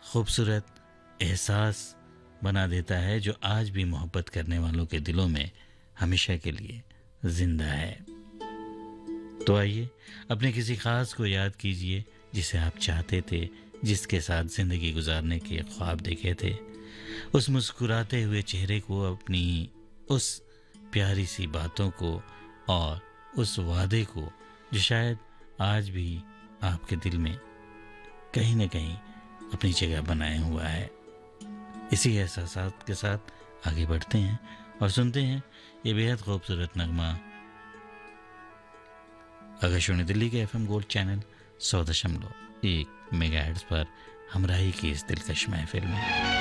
खूबसूरत एहसास बना देता है जो आज भी मोहब्बत करने वालों के दिलों में हमेशा के लिए जिंदा है। तो आइए अपने किसी खास को याद कीजिए जिसे आप चाहते थे, जिसके साथ जिंदगी गुजारने के ख्वाब देखे थे। उस मुस्कुराते हुए चेहरे को, अपनी उस प्यारी सी बातों को और उस वादे को जो शायद आज भी आपके दिल में कहीं न कहीं अपनी जगह बनाए हुआ है। इसी एहसास के साथ आगे बढ़ते हैं और सुनते हैं ये बेहद खूबसूरत नगमा आकाशवाणी दिल्ली के FM गोल्ड चैनल 100.1 मेगाहर्ट्ज़ पर हमराही की इस दिलकश महफिल में।